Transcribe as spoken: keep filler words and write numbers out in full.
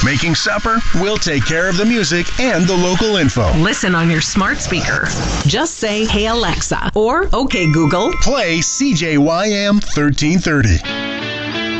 Making supper? We'll take care of the music and the local info. Listen on your smart speaker. Just say, "Hey Alexa," or "Okay Google, play C J Y M thirteen thirty."